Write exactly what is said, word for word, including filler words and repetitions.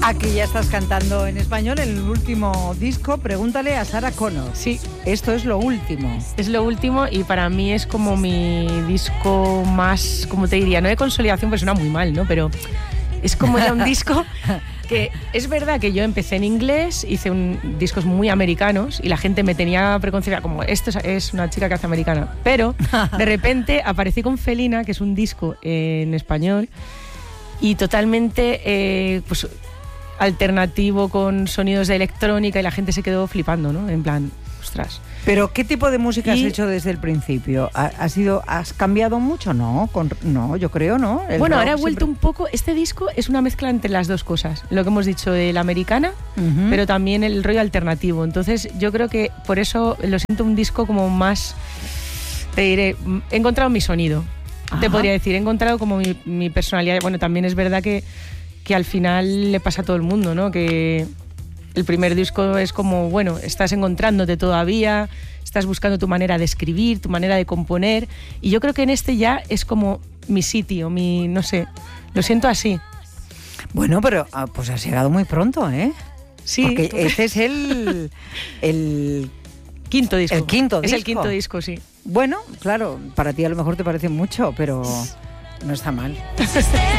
Aquí ya estás cantando en español en el último disco, Pregúntale a Sarah Connor. Sí. Esto es lo último. Es lo último y para mí es como mi disco más, como te diría, no de consolidación, porque suena muy mal, ¿no? Pero es como ya un disco que es verdad que yo empecé en inglés, hice un, discos muy americanos y la gente me tenía preconcebida como esto es, es una chica que hace americana. Pero de repente aparecí con Felina, que es un disco en español y totalmente... Eh, pues, alternativo con sonidos de electrónica y la gente se quedó flipando, ¿no? En plan, ostras. ¿Pero qué tipo de música y, has hecho desde el principio? ¿Ha, sido, ¿Has cambiado mucho? No, con, no yo creo, ¿no? El bueno, ahora he vuelto siempre... un poco... Este disco es una mezcla entre las dos cosas. Lo que hemos dicho de la americana, uh-huh. pero también el rollo alternativo. Entonces yo creo que por eso lo siento un disco como más... Te diré, he encontrado mi sonido. Ajá. Te podría decir, he encontrado como mi, mi personalidad. Bueno, también es verdad que que al final le pasa a todo el mundo, ¿no? Que el primer disco es como, bueno, estás encontrándote todavía, estás buscando tu manera de escribir, tu manera de componer, y yo creo que en este ya es como mi sitio, mi, no sé, lo siento así. Bueno, pero pues has llegado muy pronto, ¿eh? Sí. Porque este es el... el quinto disco. El quinto disco. Es el quinto disco, sí. Bueno, claro, para ti a lo mejor te parece mucho, pero no está mal.